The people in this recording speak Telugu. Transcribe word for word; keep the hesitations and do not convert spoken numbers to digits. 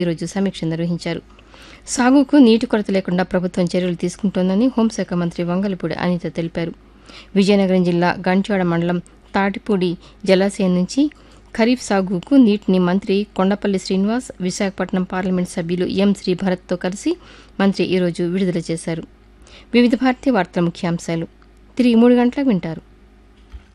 ఈరోజు సమీక్ష నిర్వహించారు. సాగుకు నీటి కొరత లేకుండా ప్రభుత్వం చర్యలు తీసుకుంటోందని హోంశాఖ మంత్రి వంగలపూడి అనిత తెలిపారు. విజయనగరం జిల్లా గంట్యాడ మండలం తాటిపూడి జలాశయం నుంచి ఖరీఫ్ సాగుకు నీటిని మంత్రి కొండపల్లి శ్రీనివాస్, విశాఖపట్నం పార్లమెంట్ సభ్యులు ఎం శ్రీభరత్తో కలిసి మంత్రి ఈరోజు విడుదల చేశారు. వివిధ భారతీయ వార్తల ముఖ్యాంశాలు తిరిగి మూడు గంటలకు వింటారు.